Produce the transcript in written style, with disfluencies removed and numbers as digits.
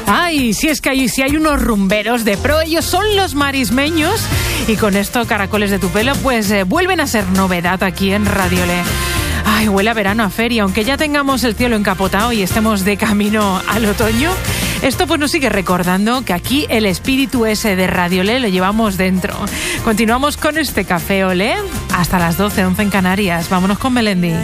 Ay, si es que si hay unos rumberos de pro, ellos son los marismeños. Y con esto, Caracoles de tu pelo, pues vuelven a ser novedad aquí en Radiolé. Ay, huele a verano, a feria. Aunque ya tengamos el cielo encapotado y estemos de camino al otoño, esto pues nos sigue recordando que aquí el espíritu ese de Radiolé lo llevamos dentro. Continuamos con este Café Olé hasta las 12:11 en Canarias. Vámonos con Melendi.